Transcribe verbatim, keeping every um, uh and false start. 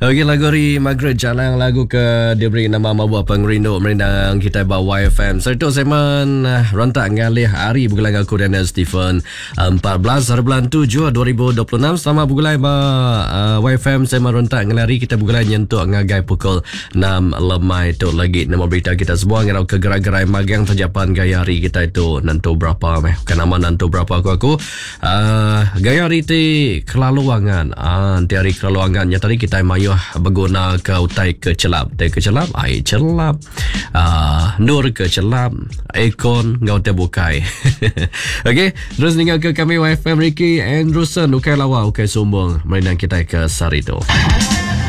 Okey, lagu ri Margaret Jalang, lagu ke dia beri nama Mabua Pengrindu merindang kita bawa Y F M. Serta semen rontak ngalih hari bulan aku dan Stephen empat belas hari bulan tujuh dua ribu dua puluh enam. Selama bulan ba uh, Y F M semen rontak ngalih kita bulan nyentuh ngagai pukul enam lemai tu lagi nama berita kita semua ngirau ke gerai-gerai magang terjapan gaya hari kita itu nanti berapa meh kan nama nanti berapa aku aku uh, gaya hari ti kelaluangan ah uh, hari kelaluangannya tadi kita mayu berguna ke utai ke celap tai ke celap ai celap uh, nur ke celap ikon ngau te bukai. Okey, terus tinggal ke kami Y F M Ricky Anderson ukai lawa ukai sombong merindang kita ke Sarito.